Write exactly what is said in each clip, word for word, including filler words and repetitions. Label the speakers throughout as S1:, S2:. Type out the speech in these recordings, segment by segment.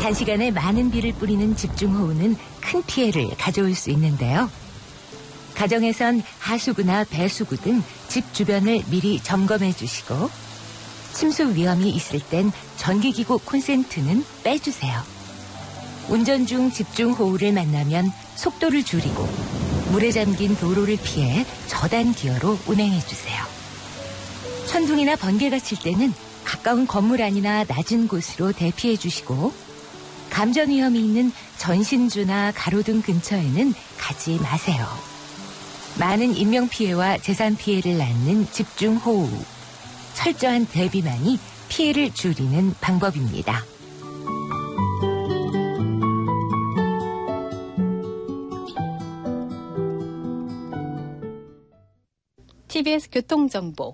S1: 단시간에 많은 비를 뿌리는 집중호우는 큰 피해를 가져올 수 있는데요. 가정에선 하수구나 배수구 등 집 주변을 미리 점검해 주시고 침수 위험이 있을 땐 전기기구 콘센트는 빼주세요. 운전 중 집중호우를 만나면 속도를 줄이고 물에 잠긴 도로를 피해 저단 기어로 운행해 주세요. 천둥이나 번개가 칠 때는 가까운 건물 안이나 낮은 곳으로 대피해 주시고 감전 위험이 있는 전신주나 가로등 근처에는 가지 마세요. 많은 인명피해와 재산 피해를 낳는 집중호우. 철저한 대비만이 피해를 줄이는 방법입니다.
S2: 티비에스 교통정보.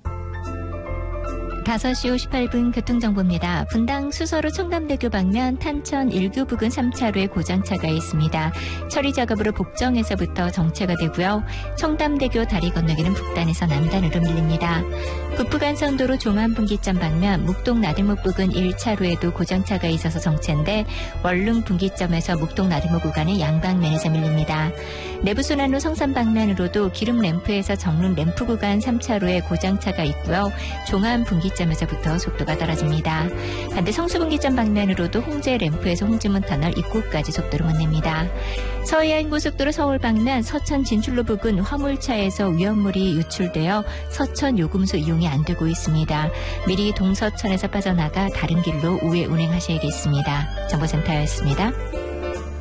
S3: 다섯 시 오십팔 분 교통정보입니다. 분당 수서로 청담대교 방면 탄천 일교 부근 삼 차로에 고장차가 있습니다. 처리 작업으로 복정에서부터 정체가 되고요. 청담대교 다리 건너기는 북단에서 남단으로 밀립니다. 북부간선도로 종암분기점 방면 목동 나들목 부근 일 차로에도 고장차가 있어서 정체인데 원룸 분기점에서 목동 나들목 구간에 양방면에서 밀립니다. 내부순환로 성산 방면으로도 기름 램프에서 정릉 램프 구간 삼 차로에 고장차가 있고요. 종암 분기점에서부터 속도가 떨어집니다. 반대 성수분기점 방면으로도 홍제 램프에서 홍지문 터널 입구까지 속도를 못 냅니다. 서해안고속도로 서울 방면 서천 진출로 부근 화물차에서 위험물이 유출되어 서천 요금소 이용이 안 되고 있습니다. 미리 동서천에서 빠져나가 다른 길로 우회 운행하셔야겠습니다. 정보센터였습니다.